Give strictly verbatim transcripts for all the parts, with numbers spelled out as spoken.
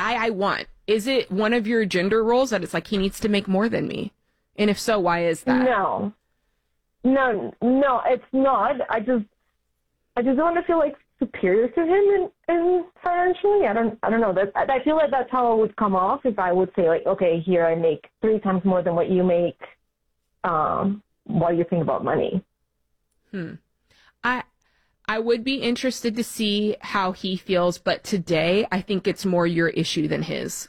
guy I want, is it one of your gender roles that it's like he needs to make more than me? And if so, why is that? No. No, no, it's not. I just I just don't want to feel like superior to him in, in financially. I don't I don't know. That I feel like that's how it would come off if I would say, like, okay, here I make three times more than what you make. Um, what do you think about money? Hmm. I I would be interested to see how he feels, but today I think it's more your issue than his.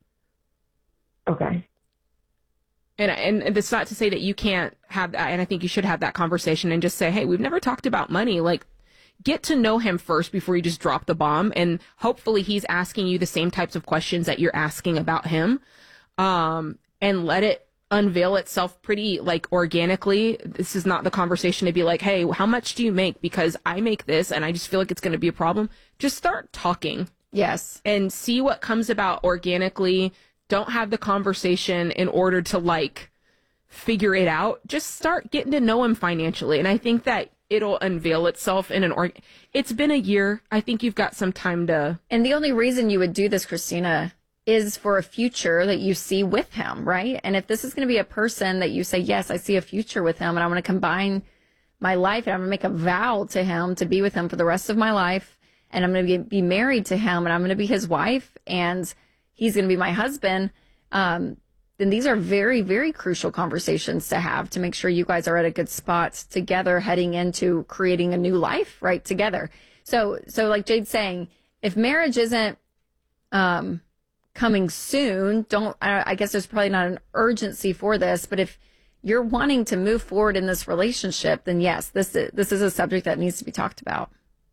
Okay. And and it's not to say that you can't have that, and I think you should have that conversation and just say, hey, we've never talked about money. Like, get to know him first before you just drop the bomb, and hopefully he's asking you the same types of questions that you're asking about him, um, and let it unveil itself pretty, like, organically. This is not the conversation to be like, hey, how much do you make? Because I make this, and I just feel like it's going to be a problem. Just start talking. Yes. And see what comes about organically. Don't have the conversation in order to, like, figure it out. Just start getting to know him financially. And I think that it'll unveil itself in an org. It's been a year. I think you've got some time to. And the only reason you would do this, Christina, is for a future that you see with him, right? And if this is going to be a person that you say, yes, I see a future with him, and I'm going to combine my life, and I'm going to make a vow to him to be with him for the rest of my life, and I'm going to be, be married to him, and I'm going to be his wife, and he's going to be my husband, um, then these are very, very crucial conversations to have to make sure you guys are at a good spot together heading into creating a new life, right, together. So, so like Jade's saying, if marriage isn't um, coming soon, don't, I, I guess there's probably not an urgency for this, but if you're wanting to move forward in this relationship, then yes, this is, this is a subject that needs to be talked about.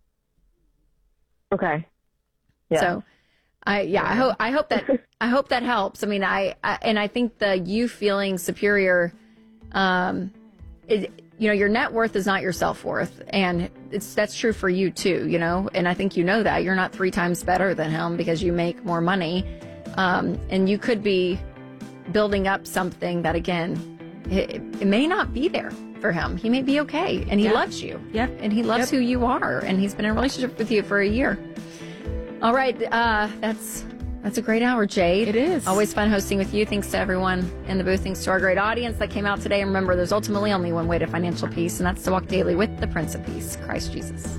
Okay. Yeah. So, I yeah, I hope I hope that I hope that helps. I mean, I, I and I think the you feeling superior, um, it, you know, your net worth is not your self worth, and it's that's true for you too. You know, and I think you know that you're not three times better than him because you make more money, um, and you could be building up something that again, it, it may not be there for him. He may be okay, and he yeah. loves you. Yep. And he loves yep. who you are, and he's been in a relationship with you for a year. All right, uh, that's that's a great hour, Jade. It is. Always fun hosting with you. Thanks to everyone in the booth. Thanks to our great audience that came out today. And remember, there's ultimately only one way to financial peace, and that's to walk daily with the Prince of Peace, Christ Jesus.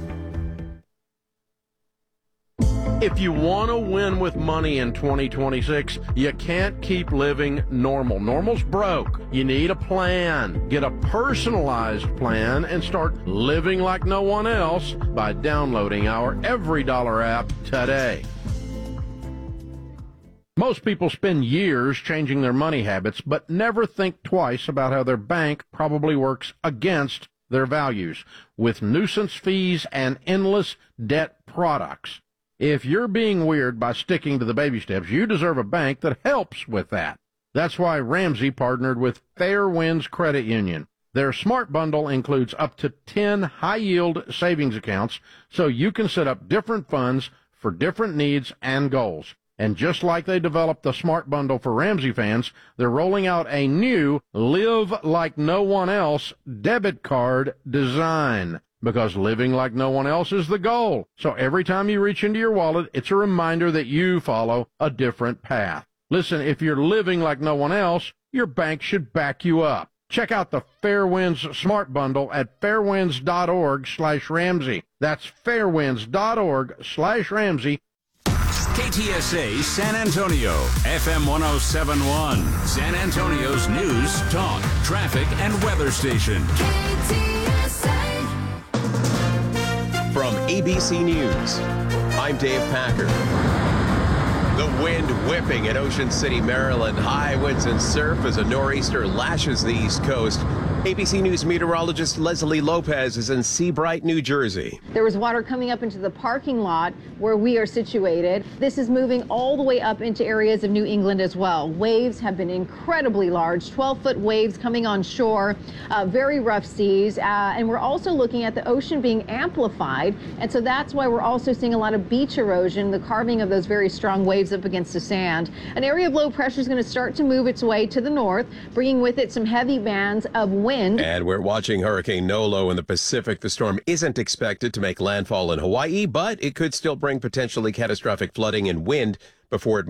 If you want to win with money in twenty twenty-six, you can't keep living normal. Normal's broke. You need a plan. Get a personalized plan and start living like no one else by downloading our Every Dollar app today. Most people spend years changing their money habits, but never think twice about how their bank probably works against their values with nuisance fees and endless debt products. If you're being weird by sticking to the baby steps, you deserve a bank that helps with that. That's why Ramsey partnered with Fairwinds Credit Union. Their Smart Bundle includes up to ten high-yield savings accounts, so you can set up different funds for different needs and goals. And just like they developed the Smart Bundle for Ramsey fans, they're rolling out a new Live Like No One Else debit card design. Because living like no one else is the goal. So every time you reach into your wallet, it's a reminder that you follow a different path. Listen, if you're living like no one else, your bank should back you up. Check out the Fairwinds Smart Bundle at fairwinds.org slash Ramsey. That's fairwinds.org slash Ramsey. K T S A San Antonio, F M one oh seven point one, San Antonio's news, talk, traffic, and weather station. K T S A. From A B C News, I'm Dave Packer. The wind whipping at Ocean City, Maryland. High winds and surf as a nor'easter lashes the East Coast. A B C News meteorologist Leslie Lopez is in Seabright, New Jersey. There was water coming up into the parking lot where we are situated. This is moving all the way up into areas of New England as well. Waves have been incredibly large, twelve-foot waves coming on shore, uh, very rough seas, uh, and we're also looking at the ocean being amplified, and so that's why we're also seeing a lot of beach erosion, the carving of those very strong waves up against the sand. An area of low pressure is going to start to move its way to the north, bringing with it some heavy bands of wind. And we're watching Hurricane Nolo in the Pacific. The storm isn't expected to make landfall in Hawaii, but it could still bring potentially catastrophic flooding and wind before it